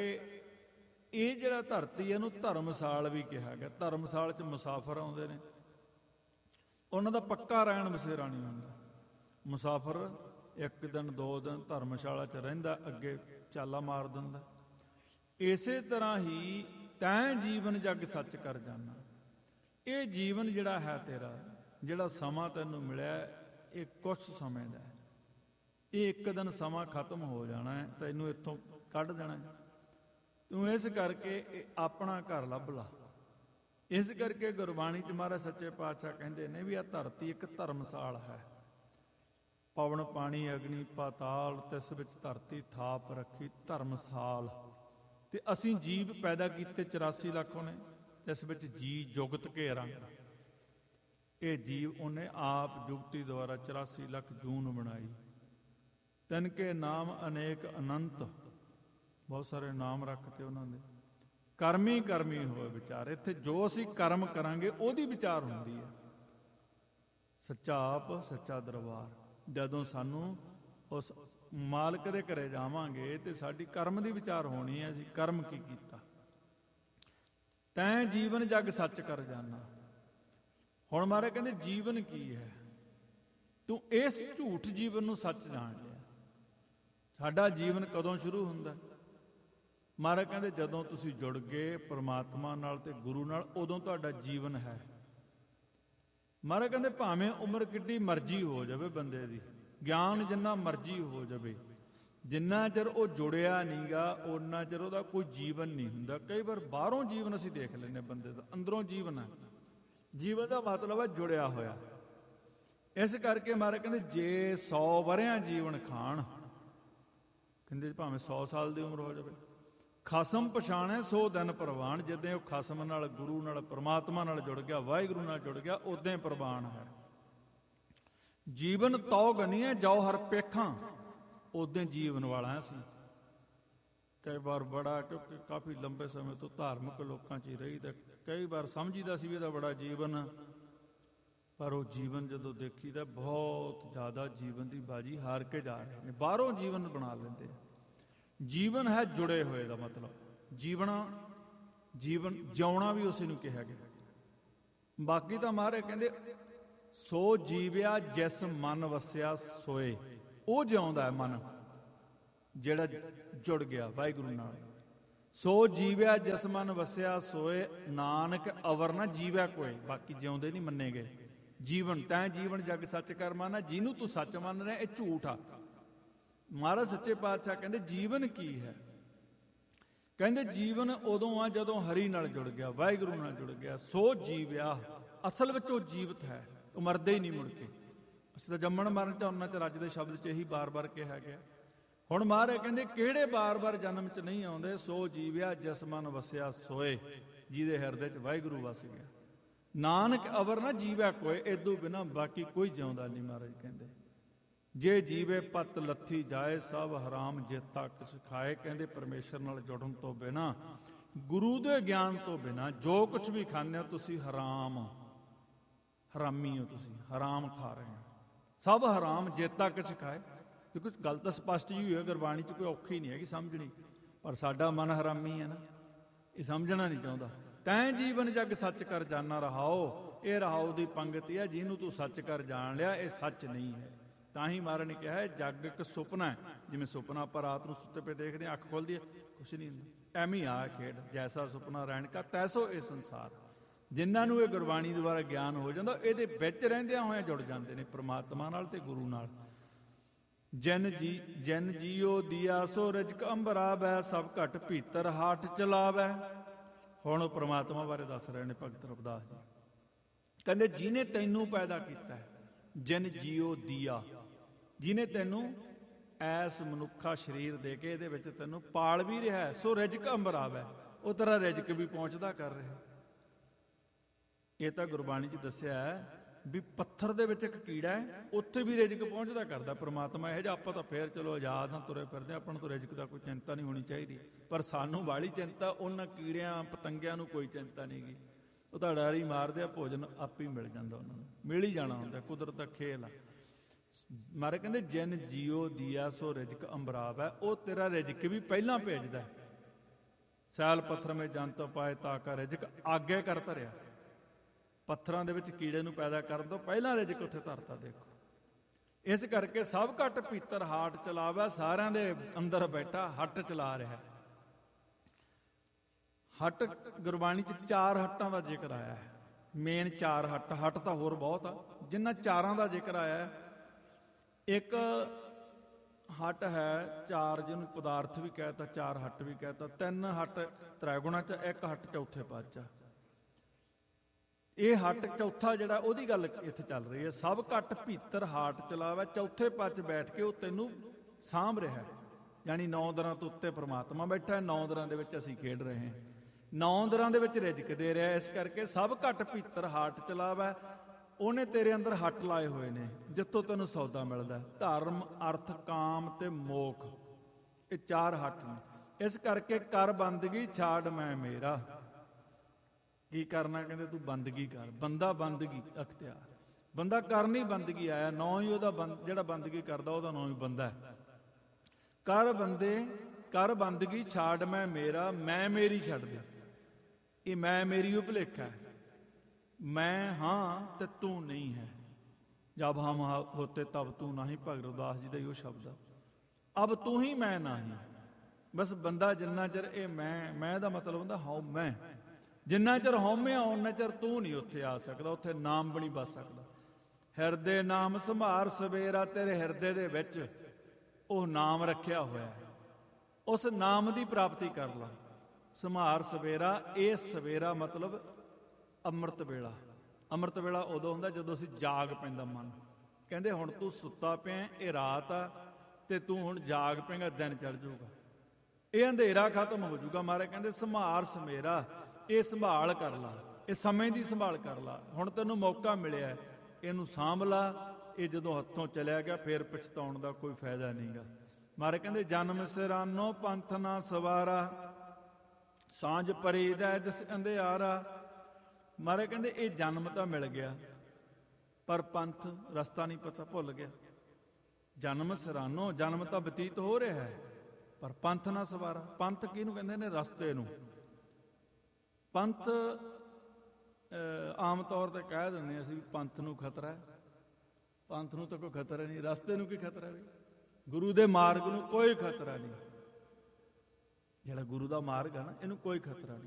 A: ਇਹ ਜਿਹੜਾ ਧਰਤੀ ਇਹਨੂੰ ਧਰਮਸਾਲ ਵੀ ਕਿਹਾ ਗਿਆ। ਧਰਮਸਾਲ 'ਚ ਮੁਸਾਫਰ ਆਉਂਦੇ ਨੇ, ਉਹਨਾਂ ਦਾ ਪੱਕਾ ਰਹਿਣ ਬਸੇਰਾ ਨਹੀਂ ਹੁੰਦਾ। ਮੁਸਾਫਰ ਇੱਕ ਦਿਨ ਦੋ ਦਿਨ ਧਰਮਸ਼ਾਲਾ 'ਚ ਰਹਿੰਦਾ, ਅੱਗੇ ਚਾਲਾ ਮਾਰ ਦਿੰਦਾ। ਇਸੇ ਤਰ੍ਹਾਂ ਹੀ ਤੈਂ ਜੀਵਨ ਜਗ ਸੱਚ ਕਰ ਜਾਣਾ। ਇਹ ਜੀਵਨ ਜਿਹੜਾ ਹੈ ਤੇਰਾ, ਜਿਹੜਾ ਸਮਾਂ ਤੈਨੂੰ ਮਿਲਿਆ, ਇਹ ਕੁਛ ਸਮੇਂ ਦਾ ਹੈ। ਇਹ ਇੱਕ ਦਿਨ ਸਮਾਂ ਖਤਮ ਹੋ ਜਾਣਾ ਹੈ, ਤੈਨੂੰ ਇੱਥੋਂ ਕੱਢ ਦੇਣਾ। ਤੂੰ ਇਸ ਕਰਕੇ ਆਪਣਾ ਘਰ ਲੱਭ ਲਾ। ਇਸ ਕਰਕੇ ਗੁਰਬਾਣੀ 'ਚ ਮਹਾਰਾਜ ਸੱਚੇ ਪਾਤਸ਼ਾਹ ਕਹਿੰਦੇ ਨੇ ਵੀ ਆਹ ਧਰਤੀ ਇੱਕ ਧਰਮਸਾਲ ਹੈ। ਪਵਨ ਪਾਣੀ ਅਗਨੀ ਪਾਤਾਲ, ਤਿਸ ਵਿੱਚ ਧਰਤੀ ਥਾਪ ਰੱਖੀ ਧਰਮਸਾਲ। ਤੇ ਅਸੀਂ ਜੀਵ ਪੈਦਾ ਕੀਤੇ ਚੁਰਾਸੀ ਲੱਖ ਉਹਨੇ, ਤਿਸ ਵਿੱਚ ਜੀ ਜੁਗਤ ਘੇਰਾ। ਇਹ ਜੀਵ ਉਹਨੇ ਆਪ ਜੁਗਤੀ ਦੁਆਰਾ ਚੁਰਾਸੀ ਲੱਖ ਜੂਨ ਬਣਾਈ। ਤਿਨ ਕੇ ਨਾਮ ਅਨੇਕ ਅਨੰਤ, ਬਹੁਤ ਸਾਰੇ ਨਾਮ ਰੱਖਤੇ ਉਹਨਾਂ ਦੇ। ਕਰਮੀ ਕਰਮੀ ਹੋਏ ਵਿਚਾਰ। ਇੱਥੇ ਜੋ ਅਸੀਂ ਕਰਮ ਕਰਾਂਗੇ ਉਹਦੀ ਵਿਚਾਰ ਹੁੰਦੀ ਹੈ। ਸੱਚਾ ਆਪ ਸੱਚਾ ਦਰਬਾਰ। ਜਦੋਂ ਸਾਨੂੰ ਉਸ ਮਾਲਕ ਦੇ ਘਰੇ ਜਾਵਾਂਗੇ ਤੇ ਸਾਡੀ ਕਰਮ ਦੀ ਵਿਚਾਰ ਹੋਣੀ ਹੈ, ਅਸੀਂ ਕਰਮ ਕੀ ਕੀਤਾ। ਤੈਂ ਜੀਵਨ ਜਗ ਸੱਚ ਕਰ ਜਾਣਾ। ਹੁਣ ਮਹਾਰਾਜ ਕਹਿੰਦੇ ਜੀਵਨ ਕੀ ਹੈ? ਤੂੰ ਇਸ ਝੂਠ ਜੀਵਨ ਨੂੰ ਸੱਚ ਜਾਣ ਲਿਆ। ਸਾਡਾ ਜੀਵਨ ਕਦੋਂ ਸ਼ੁਰੂ ਹੁੰਦਾ? ਮਹਾਰਾਜ ਕਹਿੰਦੇ ਜਦੋਂ ਤੁਸੀਂ ਜੁੜ ਗਏ ਪਰਮਾਤਮਾ ਨਾਲ ਤੇ ਗੁਰੂ ਨਾਲ, ਉਦੋਂ ਤੁਹਾਡਾ ਜੀਵਨ ਹੈ। ਮਹਾਰਾਜ ਕਹਿੰਦੇ ਭਾਵੇਂ ਉਮਰ ਕਿੱਡੀ ਮਰਜ਼ੀ ਹੋ ਜਾਵੇ ਬੰਦੇ ਦੀ, ਗਿਆਨ ਜਿੰਨਾ ਮਰਜ਼ੀ ਹੋ ਜਾਵੇ, ਜਿੰਨਾ ਚਿਰ ਉਹ ਜੁੜਿਆ ਨਹੀਂਗਾ ਓਨਾ ਚਿਰ ਉਹਦਾ ਕੋਈ ਜੀਵਨ ਨਹੀਂ ਹੁੰਦਾ। ਕਈ ਵਾਰ ਬਾਹਰੋਂ ਜੀਵਨ ਅਸੀਂ ਦੇਖ ਲੈਂਦੇ ਬੰਦੇ ਦਾ, ਅੰਦਰੋਂ ਜੀਵਨ ਹੈ। ਜੀਵਨ ਦਾ ਮਤਲਬ ਹੈ ਜੁੜਿਆ ਹੋਇਆ। ਇਸ ਕਰਕੇ ਮਹਾਰਾਜ ਕਹਿੰਦੇ ਜੇ ਸੌ ਵਰਿਆਂ ਜੀਵਨ ਖਾਣ, ਕਹਿੰਦੇ ਭਾਵੇਂ ਸੌ ਸਾਲ ਦੀ ਉਮਰ ਹੋ ਜਾਵੇ, ਖਸਮ ਪਛਾਣੇ ਸੋ ਦਿਨ ਪ੍ਰਵਾਨ। ਜਿੱਦਾਂ ਉਹ ਖਸਮ ਨਾਲ, ਗੁਰੂ ਨਾਲ, ਪਰਮਾਤਮਾ ਨਾਲ ਜੁੜ ਗਿਆ, ਵਾਹਿਗੁਰੂ ਨਾਲ ਜੁੜ ਗਿਆ, ਉਦਾਂ ਹੀ ਪ੍ਰਵਾਨ ਹੈ। ਜੀਵਨ ਤਉ ਗਨੀਏ ਜੋ ਹਰ ਪੇਖਾਂ, ਉਦਾਂ ਜੀਵਨ ਵਾਲਾ ਸੀ। ਕਈ ਵਾਰ ਬੜਾ, ਕਿਉਂਕਿ ਕਾਫੀ ਲੰਬੇ ਸਮੇਂ ਤੋਂ ਧਾਰਮਿਕ ਲੋਕਾਂ 'ਚ ਹੀ ਰਹੀ, ਤਾਂ ਕਈ ਵਾਰ ਸਮਝੀਦਾ ਸੀ ਵੀ ਇਹਦਾ ਬੜਾ ਜੀਵਨ, ਪਰ ਉਹ ਜੀਵਨ ਜਦੋਂ ਦੇਖੀਦਾ ਬਹੁਤ ਜ਼ਿਆਦਾ ਜੀਵਨ ਦੀ ਬਾਜੀ ਹਾਰ ਕੇ ਜਾ ਰਹੇ ਨੇ। ਬਾਹਰੋਂ ਜੀਵਨ ਬਣਾ ਲੈਂਦੇ। ਜੀਵਨ ਹੈ ਜੁੜੇ ਹੋਏ ਦਾ ਮਤਲਬ। ਜੀਵਣਾ, ਜੀਵਨ ਜਿਉਣਾ ਵੀ ਉਸੇ ਨੂੰ ਕਿਹਾ ਗਿਆ। ਬਾਕੀ ਤਾਂ ਮਹਾਰਾਜ ਕਹਿੰਦੇ ਸੋ ਜੀਵਿਆ ਜਿਸ ਮਨ ਵਸਿਆ ਸੋਏ। ਉਹ ਜਿਉਂਦਾ ਹੈ ਮਨ ਜਿਹੜਾ ਜੁੜ ਗਿਆ ਵਾਹਿਗੁਰੂ ਨਾਲ। ਸੋ ਜੀਵਿਆ ਜਿਸ ਮਨ ਵਸਿਆ ਸੋਏ, ਨਾਨਕ ਅਵਰ ਨਾ ਜੀਵਿਆ ਕੋਏ। ਬਾਕੀ ਜਿਉਂਦੇ ਨਹੀਂ ਮੰਨੇ ਗਏ। ਜੀਵਨ ਤੈਂ ਜੀਵਨ ਜਗ ਸੱਚ ਕਰ ਮੰਨ। ਜਿਹਨੂੰ ਤੂੰ ਸੱਚ ਮੰਨ ਰਿਹਾ ਇਹ ਝੂਠ ਆ। ਮਹਾਰਾਜ ਸੱਚੇ ਪਾਤਸ਼ਾਹ ਕਹਿੰਦੇ ਜੀਵਨ ਕੀ ਹੈ? ਕਹਿੰਦੇ ਜੀਵਨ ਉਦੋਂ ਆ ਜਦੋਂ ਹਰੀ ਨਾਲ ਜੁੜ ਗਿਆ, ਵਾਹਿਗੁਰੂ ਨਾਲ ਜੁੜ ਗਿਆ। ਸੋ ਜੀਵਿਆ, ਅਸਲ ਵਿੱਚ ਉਹ ਜੀਵਤ ਹੈ, ਉਹ ਮਰਦੇ ਹੀ ਨਹੀਂ ਮੁੜ ਕੇ। ਅਸੀਂ ਤਾਂ ਜੰਮਣ ਮਰਨ ਚ ਉਹਨਾਂ ਚ ਰੱਜ ਦੇ ਸ਼ਬਦ ਚ ਇਹੀ ਬਾਰ-ਬਾਰ ਕਿਹਾ ਗਿਆ। ਹੁਣ ਮਹਾਰਾਜ ਕਹਿੰਦੇ ਕਿਹੜੇ ਬਾਰ-ਬਾਰ ਜਨਮ ਚ ਨਹੀਂ ਆਉਂਦੇ? ਸੋ ਜੀਵਿਆ ਜਿਸ ਮਨ ਵਸਿਆ ਸੋਏ, ਜਿਹਦੇ ਹਿਰਦੇ ਚ ਵਾਹਿਗੁਰੂ ਵਸ ਗਿਆ। ਨਾਨਕ ਅਵਰ ਨਾ ਜੀਵਿਆ ਕੋਏ। ਇਦੋਂ ਬਿਨਾਂ ਬਾਕੀ ਕੋਈ ਜਿਉਂਦਾ ਨਹੀਂ। ਮਹਾਰਾਜ ਕਹਿੰਦੇ ਜੇ ਜੀਵੇ ਪਤ ਲੱਥੀ ਜਾਏ, ਸਭ ਹਰਾਮ ਜੇਤਾ ਕਿਛ ਖਾਏ। ਕਹਿੰਦੇ ਪਰਮੇਸ਼ਰ ਨਾਲ ਜੁੜਨ ਤੋਂ ਬਿਨਾਂ ਗੁਰੂ ਦੇ ਗਿਆਨ ਤੋਂ ਬਿਨਾਂ ਜੋ ਕੁਝ ਵੀ ਖਾਂਦੇ ਹੋ ਤੁਸੀਂ ਹਰਾਮ ਹਰਾਮੀ ਹੋ, ਤੁਸੀਂ ਹਰਾਮ ਖਾ ਰਹੇ ਹੋ। ਸਭ ਹਰਾਮ ਜੇਤਾ ਕੁਛ ਖਾਏ। ਦੇਖੋ ਗੱਲ ਤਾਂ ਸਪਸ਼ਟ ਹੀ ਹੋਈ ਹੈ, ਗੁਰਬਾਣੀ 'ਚ ਕੋਈ ਔਖੀ ਨਹੀਂ ਹੈਗੀ ਸਮਝਣੀ, ਪਰ ਸਾਡਾ ਮਨ ਹਰਾਮੀ ਹੈ ਨਾ, ਇਹ ਸਮਝਣਾ ਨਹੀਂ ਚਾਹੁੰਦਾ। ਤੈਂ ਜੀਵਨ ਜਗ ਸੱਚ ਕਰ ਜਾਣਾ ਰਹਾਓ, ਇਹ ਰਹਾਓ ਦੀ ਪੰਗਤੀ ਹੈ, ਜਿਹਨੂੰ ਤੂੰ ਸੱਚ ਕਰ ਜਾਣ ਲਿਆ ਇਹ ਸੱਚ ਨਹੀਂ ਹੈ। ਤਾਂ ਹੀ ਮਹਾਰਾਜ ਨੇ ਕਿਹਾ ਹੈ ਜੱਗ ਇੱਕ ਸੁਪਨਾ ਹੈ। ਜਿਵੇਂ ਸੁਪਨਾ ਆਪਾਂ ਰਾਤ ਨੂੰ ਸੁੱਤੇ ਪਏ ਦੇਖਦੇ ਹਾਂ, ਅੱਖ ਖੁੱਲ੍ਹਦੀ ਹੈ, ਕੁਛ ਨਹੀਂ ਹੁੰਦਾ, ਐਵੇਂ ਆ ਖੇਡ। ਜੈਸਾ ਸੁਪਨਾ ਰਹਿਣ ਕਾ ਤੈਸੋ ਇਹ ਸੰਸਾਰ। ਜਿਨ੍ਹਾਂ ਨੂੰ ਇਹ ਗੁਰਬਾਣੀ ਦੁਆਰਾ ਗਿਆਨ ਹੋ ਜਾਂਦਾ, ਇਹਦੇ ਵਿੱਚ ਰਹਿੰਦਿਆਂ ਹੋਇਆਂ ਜੁੜ ਜਾਂਦੇ ਨੇ ਪ੍ਰਮਾਤਮਾ ਨਾਲ ਤੇ ਗੁਰੂ ਨਾਲ। ਜਨ ਜੀ ਜਨ ਜੀਓ ਦੀਆ ਸੋ ਰਜਕ ਅੰਬਰਾਵੈ, ਸਭ ਘਟ ਭੀਤਰ ਹਾਟ ਚਲਾਵੈ। ਹੁਣ ਪ੍ਰਮਾਤਮਾ ਬਾਰੇ ਦੱਸ ਰਹੇ ਨੇ ਭਗਤ ਰਵਿਦਾਸ ਜੀ। ਕਹਿੰਦੇ ਜਿਹਨੇ ਤੈਨੂੰ ਪੈਦਾ ਕੀਤਾ, ਜਨ ਜੀਓ ਦੀਆ, ਜਿਹਨੇ ਤੈਨੂੰ ਐਸ ਮਨੁੱਖਾ ਸਰੀਰ ਦੇ ਕੇ ਇਹਦੇ ਵਿੱਚ ਤੈਨੂੰ ਪਾਲ ਵੀ ਰਿਹਾ, ਸੋ ਰਿਜਕ ਅੰਬਰਾਵੈ, ਉਹ ਤੇਰਾ ਰਿਜਕ ਵੀ ਪਹੁੰਚਦਾ ਕਰ ਰਿਹਾ। ਇਹ ਤਾਂ ਗੁਰਬਾਣੀ 'ਚ ਦੱਸਿਆ ਵੀ ਪੱਥਰ ਦੇ ਵਿੱਚ ਇੱਕ ਕੀੜਾ ਹੈ, ਉੱਥੇ ਵੀ ਰਿਜਕ ਪਹੁੰਚਦਾ ਕਰਦਾ ਪ੍ਰਮਾਤਮਾ। ਇਹੋ ਜਿਹਾ ਆਪਾਂ ਤਾਂ ਫੇਰ ਚਲੋ ਆਜ਼ਾਦ ਹਾਂ, ਤੁਰੇ ਫਿਰਦੇ, ਆਪਾਂ ਨੂੰ ਤਾਂ ਰਿਜਕ ਦਾ ਕੋਈ ਚਿੰਤਾ ਨਹੀਂ ਹੋਣੀ ਚਾਹੀਦੀ, ਪਰ ਸਾਨੂੰ ਬਾਹਲੀ ਚਿੰਤਾ ਉਹਨਾਂ ਕੀੜਿਆਂ ਪਤੰਗਿਆਂ ਨੂੰ ਕੋਈ ਚਿੰਤਾ ਨਹੀਂ ਗੀ। ਉਹ ਤਾਂ ਡਰ ਹੀ ਮਾਰਦੇ ਆ, ਭੋਜਨ ਆਪ ਹੀ ਮਿਲ ਜਾਂਦਾ ਉਹਨਾਂ ਨੂੰ, ਮਿਲ ਹੀ ਜਾਣਾ ਹੁੰਦਾ, ਕੁਦਰਤ ਦਾ ਖੇਲ ਆ। ਮਾਰੇ ਕਹਿੰਦੇ ਜਿਨ ਜੀਓ ਦੀਆ ਸੋ ਰਿਜਕ ਅੰਬਰਾਵ ਹੈ, ਉਹ ਤੇਰਾ ਰਿਜਕ ਵੀ ਪਹਿਲਾਂ ਭੇਜਦਾ। ਸੈਲ ਪੱਥਰ ਮੇ ਜੰਤ ਪਾਏ ਤਾਕਾ ਰਿਜਕ ਆਗੇ ਕਰ ਧਰਿਆ। ਪੱਥਰਾਂ ਦੇ ਵਿੱਚ ਕੀੜੇ ਨੂੰ ਪੈਦਾ ਕਰਨ ਤੋਂ ਪਹਿਲਾਂ ਰਿਜਕ ਉੱਥੇ ਧਰਤਾ। ਦੇਖੋ ਇਸ ਕਰਕੇ ਸਭ ਘਟ ਭੀਤਰ ਹਾਟ ਚਲਾਵਾ, ਸਾਰਿਆਂ ਦੇ ਅੰਦਰ ਬੈਠਾ ਹੱਟ ਚਲਾ ਰਿਹਾ। ਹੱਟ ਗੁਰਬਾਣੀ 'ਚ ਚਾਰ ਹੱਟਾਂ ਦਾ ਜ਼ਿਕਰ ਆਇਆ ਹੈ, ਮੇਨ ਚਾਰ ਹੱਟ। ਹੱਟ ਤਾਂ ਹੋਰ ਬਹੁਤ ਆ, ਜਿਨ੍ਹਾਂ ਚਾਰਾਂ ਦਾ ਜ਼ਿਕਰ ਆਇਆ ਹੈ। ਇੱਕ ਹੱਟ ਹੈ ਚਾਰ, ਜਿਹਨੂੰ ਪਦਾਰਥ ਵੀ ਕਹਿਤਾ, ਚਾਰ ਹੱਟ ਵੀ ਕਹਿਤਾ। ਤਿੰਨ ਹੱਟ ਤ੍ਰੈਗੁਣਾ 'ਚ, ਇੱਕ ਹੱਟ ਚੌਥੇ ਪਦ 'ਚ। ਇਹ ਹੱਟ ਚੌਥਾ ਜਿਹੜਾ, ਉਹਦੀ ਗੱਲ ਇੱਥੇ ਚੱਲ ਰਹੀ ਹੈ। ਸਭ ਘਟ ਭੀਤਰ ਹਾਟ ਚਲਾਵਾ, ਚੌਥੇ ਪਦ 'ਚ ਬੈਠ ਕੇ ਉਹ ਤੈਨੂੰ ਸਾਂਭ ਰਿਹਾ। ਯਾਨੀ ਨੌ ਦਰਾਂ ਤੋਂ ਉੱਤੇ ਪ੍ਰਮਾਤਮਾ ਬੈਠਾ, ਨੌ ਦਰਾਂ ਦੇ ਵਿੱਚ ਅਸੀਂ ਖੇਡ ਰਹੇ ਹਾਂ, ਨੌ ਦਰਾਂ ਦੇ ਵਿੱਚ ਰਿਜਕ ਦੇ ਰਿਹਾ। ਇਸ ਕਰਕੇ ਸਭ ਘਟ ਭੀਤਰ ਹਾਟ ਚਲਾਵਾ, ਉਹਨੇ ਤੇਰੇ ਅੰਦਰ ਹੱਟ ਲਾਏ ਹੋਏ ਨੇ ਜਿੱਥੋਂ ਤੈਨੂੰ ਸੌਦਾ ਮਿਲਦਾ। ਧਰਮ, ਅਰਥ, ਕਾਮ ਤੇ ਮੋਖ, ਇਹ ਚਾਰ ਹੱਟ ਨੇ। ਇਸ ਕਰਕੇ ਕਰ ਬੰਦਗੀ ਛਾੜ ਮੈਂ ਮੇਰਾ। ਕੀ ਕਰਨਾ? ਕਹਿੰਦੇ ਤੂੰ ਬੰਦਗੀ ਕਰ। ਬੰਦਾ ਬੰਦਗੀ ਅਖਤਿਆਰ, ਬੰਦਾ ਕਰਨੀ ਬੰਦਗੀ ਆਇਆ, ਨਾਂ ਹੀ ਉਹਦਾ ਬੰਦ, ਜਿਹੜਾ ਬੰਦਗੀ ਕਰਦਾ ਉਹਦਾ ਨਾਂ ਹੀ ਬੰਦਾ ਹੈ। ਕਰ ਬੰਦੇ ਕਰ ਬੰਦਗੀ ਛਾੜ ਮੈਂ ਮੇਰਾ, ਮੈਂ ਮੇਰੀ ਛੱਡ ਦੇ। ਇਹ ਮੈਂ ਮੇਰੀ ਉਹ ਭੁਲੇਖਾ ਹੈ। ਮੈਂ ਹਾਂ ਤੇ ਤੂੰ ਨਹੀਂ ਹੈ। ਜਬ ਹਮ ਹੋਤੇ ਤਬ ਤੂੰ ਨਹੀਂ, ਭਗਤ ਰਵਿਦਾਸ ਜੀ ਦਾ ਇਹੋ ਸ਼ਬਦ ਆ। ਅਬ ਤੂੰ ਹੀ ਮੈਂ ਨਹੀਂ। ਬਸ ਬੰਦਾ ਜਿੰਨਾ ਚਿਰ ਇਹ ਮੈਂ, ਮੈਂ ਦਾ ਮਤਲਬ ਹੁੰਦਾ ਹਉ ਮੈਂ, ਜਿੰਨਾ ਚਿਰ ਹਉਮੈ ਉਹਨਾਂ ਚਿਰ ਤੂੰ ਨਹੀਂ ਉੱਥੇ ਆ ਸਕਦਾ, ਉੱਥੇ ਨਾਮ ਵੀ ਨਹੀਂ ਬਸ ਸਕਦਾ। ਹਿਰਦੇ ਨਾਮ ਸੰਭਾਰ ਸਵੇਰਾ, ਤੇਰੇ ਹਿਰਦੇ ਦੇ ਵਿੱਚ ਉਹ ਨਾਮ ਰੱਖਿਆ ਹੋਇਆ, ਉਸ ਨਾਮ ਦੀ ਪ੍ਰਾਪਤੀ ਕਰ ਲਾ। ਸੰਭਾਰ ਸਵੇਰਾ, ਇਹ ਸਵੇਰਾ ਮਤਲਬ ਅੰਮ੍ਰਿਤ ਵੇਲਾ। ਅੰਮ੍ਰਿਤ ਵੇਲਾ ਉਦੋਂ ਹੁੰਦਾ ਜਦੋਂ ਅਸੀਂ ਜਾਗ ਪੈਂਦਾ ਮਨ। ਕਹਿੰਦੇ ਹੁਣ ਤੂੰ ਸੁੱਤਾ ਪਿਆ, ਇਹ ਰਾਤ ਆ, ਤੇ ਤੂੰ ਹੁਣ ਜਾਗ ਪਏਗਾ, ਦਿਨ ਚੜ ਜਾਊਗਾ, ਇਹ ਅੰਧੇਰਾ ਖਤਮ ਹੋ ਜਾਊਗਾ। ਮਹਾਰਾਜ ਕਹਿੰਦੇ ਸੰਭਾਰ ਸਵੇਰਾ, ਇਹ ਸੰਭਾਲ ਕਰ ਲਾ, ਇਹ ਸਮੇਂ ਦੀ ਸੰਭਾਲ ਕਰ ਲਾ। ਹੁਣ ਤੈਨੂੰ ਮੌਕਾ ਮਿਲਿਆ, ਇਹਨੂੰ ਸਾਂਭ ਲਾ। ਇਹ ਜਦੋਂ ਹੱਥੋਂ ਚਲਿਆ ਗਿਆ ਫਿਰ ਪਛਤਾਉਣ ਦਾ ਕੋਈ ਫਾਇਦਾ ਨਹੀਂਗਾ। ਮਹਾਰਾਜ ਕਹਿੰਦੇ ਜਨਮ ਸਿਰਾਨੋ ਪੰਥ ਨਾ ਸਵਾਰਾ, ਸਾਂਝ ਪਰੀ ਦਾ ਦਿਸ ਅੰਧਿਆਰਾ। ਮਹਾਰਾਜ ਕਹਿੰਦੇ ਇਹ ਜਨਮ ਤਾਂ ਮਿਲ ਗਿਆ, ਪਰ ਪੰਥ ਰਸਤਾ ਨਹੀਂ ਪਤਾ, ਭੁੱਲ ਗਿਆ। ਜਨਮ ਸਿਰਾਨੋ, ਜਨਮ ਤਾਂ ਬਤੀਤ ਹੋ ਰਿਹਾ ਹੈ, ਪਰ ਪੰਥ ਨਾ ਸਵਾਰਾ। ਪੰਥ ਕਿਹਨੂੰ ਕਹਿੰਦੇ ਨੇ? ਰਸਤੇ ਨੂੰ। ਪੰਥ ਆਮ ਤੌਰ ਤੇ ਕਹਿ ਦਿੰਦੇ ਅਸੀਂ ਵੀ ਪੰਥ ਨੂੰ ਖਤਰਾ ਹੈ। ਪੰਥ ਨੂੰ ਤਾਂ ਕੋਈ ਖਤਰਾ ਨਹੀਂ, ਰਸਤੇ ਨੂੰ ਕੀ ਖਤਰਾ ਵੀ? ਗੁਰੂ ਦੇ ਮਾਰਗ ਨੂੰ ਕੋਈ ਖਤਰਾ ਨਹੀਂ। ਜਿਹੜਾ ਗੁਰੂ ਦਾ ਮਾਰਗ ਹੈ ਨਾ, ਇਹਨੂੰ ਕੋਈ ਖਤਰਾ ਨਹੀਂ।